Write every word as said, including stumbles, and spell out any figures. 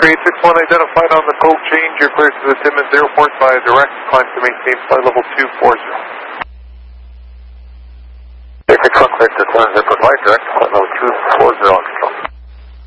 eight six one identified on the code change. You're clear to the Timmins Airport by direct. Climb to maintain flight level two four zero. eight six one clear to the Timmins Airport by direct. Flight level two four zero.